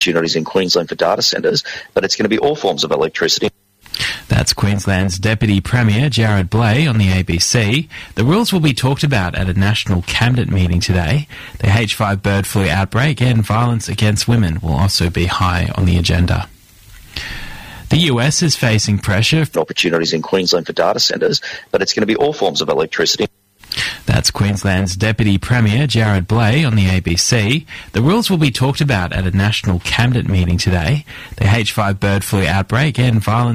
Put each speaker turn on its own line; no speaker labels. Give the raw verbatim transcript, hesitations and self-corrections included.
opportunities in Queensland for data centres, but it's going to be all forms of electricity.
That's Queensland's Deputy Premier Jared Blay on the A B C. The rules will be talked about at a national cabinet meeting today. The H five bird flu outbreak and violence against women will also be high on the agenda. The U S is facing pressure
for opportunities in Queensland for data centres, but it's going to be all forms of electricity.
That's Queensland's Deputy Premier Jared Blay on the A B C. The rules will be talked about at a national cabinet meeting today. The H five bird flu outbreak and violence